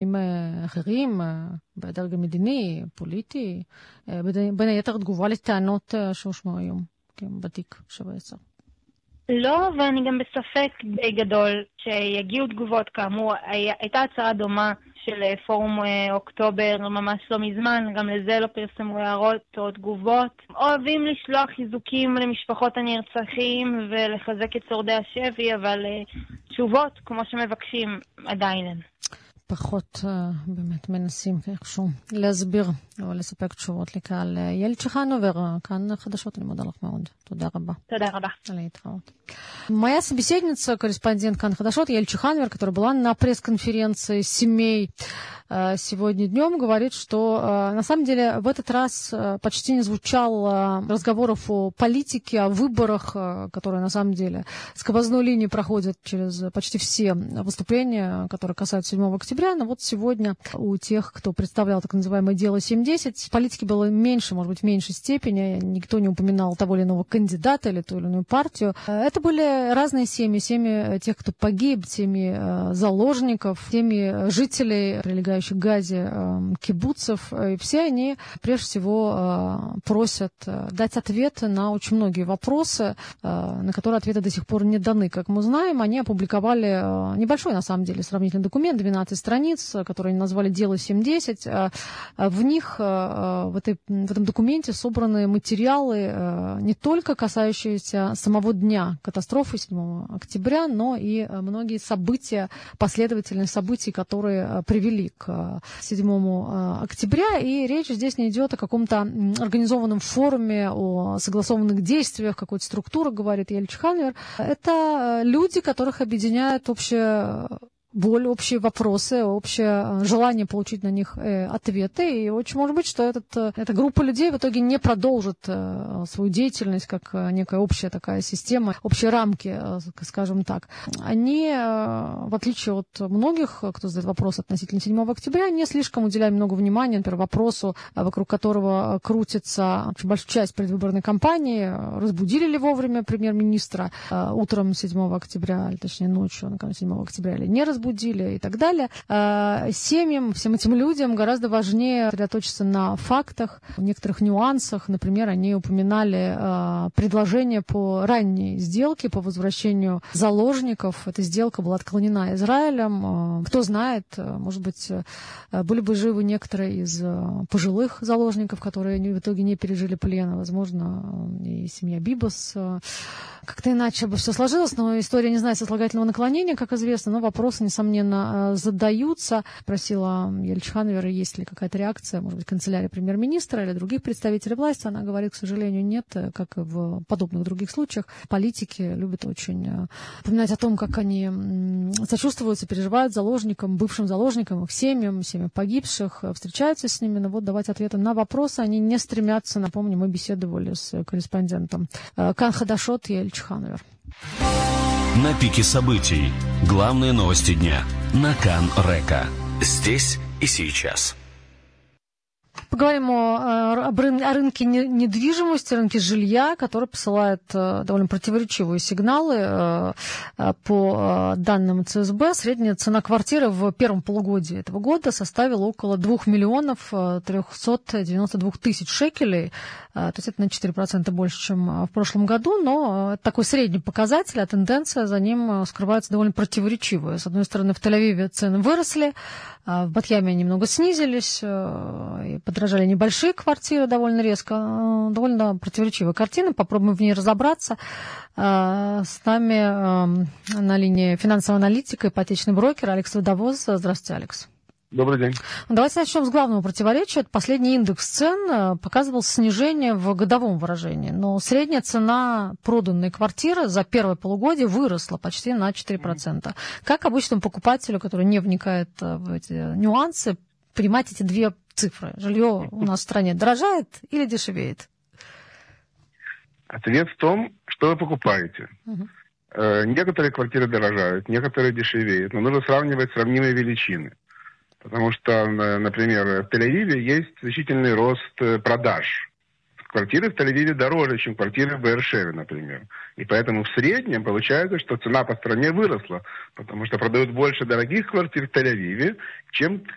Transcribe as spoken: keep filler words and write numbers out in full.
בעניינים אחרים, בדרג המדיני, פוליטי, בין היתר תגובה לטענות שהושמעו היום, בתיק שווה עשר. לא, ואני גם בספק די גדול שיגיעו תגובות. כאמור, הייתה הצהרה דומה של פורום אוקטובר ממש לא מזמן, גם לזה לא פרסמו הערות או תגובות. אוהבים לשלוח חיזוקים למשפחות הנרצחים ולחזק את שורדי השבי, אבל תשובות, כמו שמבקשים, עדיין אין. פחות באמת מנסים איכשהו להסביר או לספק תשובות לקהל. ילד צ'חנובר, כאן חדשות, אני מודה לך מאוד. תודה רבה. תודה рада. להתראות. Моя собеседница, корреспондент Кан Хадашот, Ель Чханвер, которая была на пресс-конференции семей сегодня днем, говорит, что на самом деле в этот раз почти не звучало разговоров о политике, о выборах, которые на самом деле сквозной линии проходят через почти все выступления, которые касаются седьмого октября. Но вот сегодня у тех, кто представлял так называемое дело семь десять, политики было меньше, может быть, в меньшей степени. Никто не упоминал того или иного кандидата или ту или иную партию. Это были разные семьи, семьи тех, кто погиб, семьи заложников, семьи жителей, прилегающих к Газе, кибуцев. И все они, прежде всего, просят дать ответы на очень многие вопросы, на которые ответы до сих пор не даны. Как мы знаем, они опубликовали небольшой, на самом деле, сравнительный документ, двенадцать страниц, который они назвали «Дело семь десять». В них, в, этой, в этом документе собраны материалы не только касающиеся самого дня катастрофы седьмого октября, но и многие события, последовательные события, которые привели к седьмому октября. И речь здесь не идет о каком-то организованном форуме, о согласованных действиях, какой-то структуре, говорит Ель Чханвер. Это люди, которых объединяет общее боль, общие вопросы, общее желание получить на них э, ответы. И очень может быть, что этот, эта группа людей в итоге не продолжит э, свою деятельность как э, некая общая такая система, общие рамки, э, скажем так. Они, э, в отличие от многих, кто задает вопрос относительно седьмого октября, не слишком уделяют много внимания, например, вопросу, вокруг которого крутится очень большая часть предвыборной кампании. Разбудили ли вовремя премьер-министра э, утром седьмого октября, или точнее ночью, накануне седьмого октября, или не разбудили, будили и так далее. Семьям, всем этим людям гораздо важнее сосредоточиться на фактах, некоторых нюансах. Например, они упоминали предложение по ранней сделке, по возвращению заложников. Эта сделка была отклонена Израилем. Кто знает, может быть, были бы живы некоторые из пожилых заложников, которые в итоге не пережили плена. Возможно, и семья Бибас. Как-то иначе бы все сложилось, но история не знает сослагательного наклонения, как известно, но вопросы, несомненно, задаются. Просила Ель Чханвер, есть ли какая-то реакция, может быть, канцелярия премьер-министра или других представителей власти. Она говорит, к сожалению, нет, как и в подобных других случаях. Политики любят очень упоминать о том, как они сочувствуют, переживают заложникам, бывшим заложникам, их семьям, семьям погибших, встречаются с ними, но вот давать ответы на вопросы они не стремятся. Напомню, мы беседовали с корреспондентом Кан Хадашот Ель Чханвер. На пике событий. Главные новости дня. На Кан Река. Здесь и сейчас. Поговорим о, о, рын, о рынке недвижимости, рынке жилья, который посылает довольно противоречивые сигналы. По данным ЦСБ, средняя цена квартиры в первом полугодии этого года составила около двух миллионов трехсот девяноста двух тысяч шекелей. То есть это на четыре процента больше, чем в прошлом году, но это такой средний показатель, а тенденция за ним скрывается довольно противоречивая. С одной стороны, в Тель-Авиве цены выросли, в Бат-Яме они немного снизились, и подорожали небольшие квартиры довольно резко. Довольно противоречивая картина, попробуем в ней разобраться. С нами на линии финансового аналитика, ипотечный брокер Алекс Водовоз. Здравствуйте, Алекс. Добрый день. Давайте начнем с главного противоречия. Последний индекс цен показывал снижение в годовом выражении, но средняя цена проданной квартиры за первое полугодие выросла почти на четыре процента. Как обычному покупателю, который не вникает в эти нюансы, понимать эти две цифры? Жилье у нас в стране дорожает или дешевеет? Ответ в том, что вы покупаете. Угу. Некоторые квартиры дорожают, некоторые дешевеют, но нужно сравнивать сравнимые величины. Потому что, например, в Тель-Авиве есть значительный рост продаж. Квартиры в Тель-Авиве дороже, чем квартиры в Беэр-Шеве, например. И поэтому в среднем получается, что цена по стране выросла, потому что продают больше дорогих квартир в Тель-Авиве, чем